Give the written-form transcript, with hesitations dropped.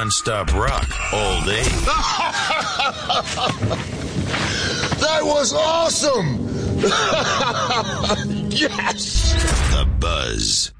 nonstop rock all day. That was awesome! Yes! The Buzz.